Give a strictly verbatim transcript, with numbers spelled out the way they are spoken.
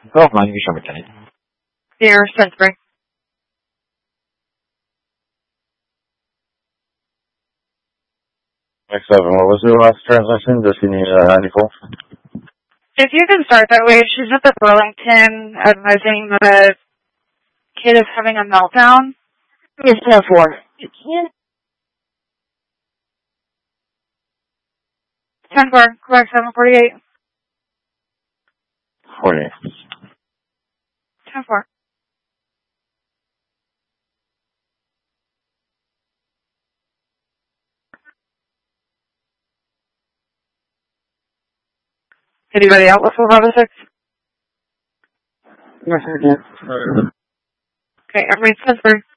Oh, mind you, show me tonight. Dear Spencer. X seven, what was your last translation? Does she need uh, ninety-four? If you can start that way, she's at the Burlington advising that a kid is having a meltdown. Yes, ten four. You can't. ten four, Quebec seven forty-eight. forty-eight. ten four. Anybody out with four five six? Yes, I did. Okay, everybody Spencer.